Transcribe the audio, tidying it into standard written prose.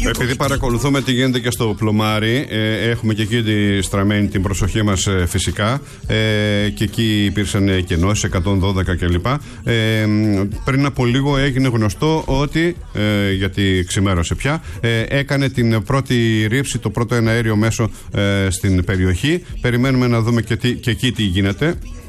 Επειδή παρακολουθούμε τι γίνεται και στο Πλωμάρι, έχουμε και εκεί στραμμένη την προσοχή μας φυσικά. Και εκεί υπήρξαν εκενώσεις 112 κλπ. Πριν από λίγο έγινε γνωστό ότι, γιατί ξημέρωσε πια, έκανε την πρώτη ρήψη, το πρώτο εναέριο μέσο στην περιοχή. Περιμένουμε να δούμε και εκεί τι γίνεται.